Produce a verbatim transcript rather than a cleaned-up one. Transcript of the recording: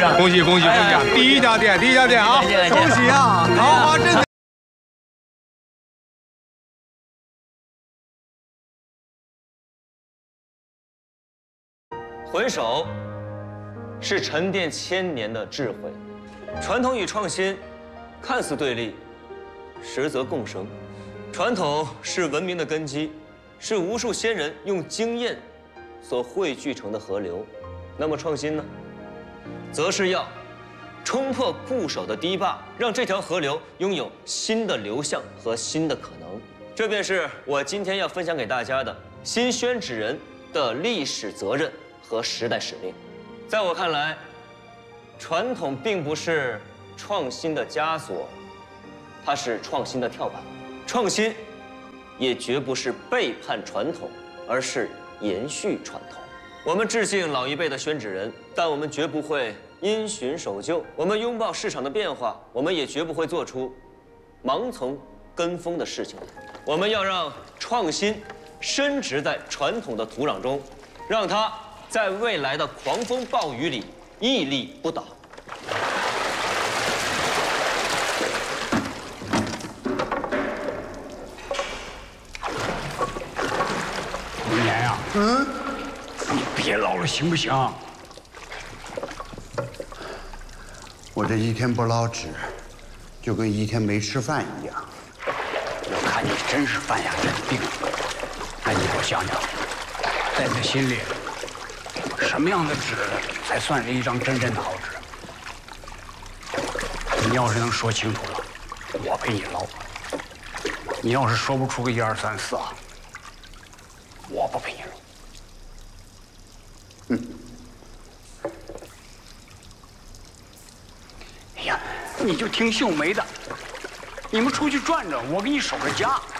恭喜恭喜恭喜啊！第一家店，第一家店啊！ 恭喜啊！桃花镇。 回首，是沉淀千年的智慧。传统与创新，看似对立，实则共生。传统是文明的根基，是无数先人用经验所汇聚成的河流。那么创新呢，则是要冲破固守的堤坝，让这条河流拥有新的流向和新的可能。这便是我今天要分享给大家的新宣旨人的历史责任和时代使命。在我看来，传统并不是创新的枷锁，它是创新的跳板。创新也绝不是背叛传统，而是延续传统。我们致敬老一辈的宣旨人，但我们绝不会因循守旧。我们拥抱市场的变化，我们也绝不会做出盲从跟风的事情。我们要让创新深植在传统的土壤中，让它在未来的狂风暴雨里屹立不倒。 明年呀，嗯，你别唠了，行不行？ 我这一天不捞纸，就跟一天没吃饭一样。 我看你真是犯下人病了。那你给我想想，在你心里，什么样的纸才算是一张真正的好纸？你要是能说清楚了，我陪你捞；你要是说不出个一二三四啊，我不陪你捞。 嗯。 哎呀，你就听秀梅的，你们出去转转，我给你守着家。